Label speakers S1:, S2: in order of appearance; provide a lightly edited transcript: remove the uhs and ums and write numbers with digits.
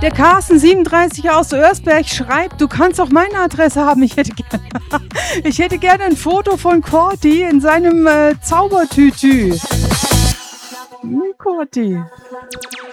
S1: Der Carsten 37 aus Örsberg schreibt, du kannst auch meine Adresse haben. Ich hätte gerne ein Foto von Corti in seinem Zaubertütü. Corti.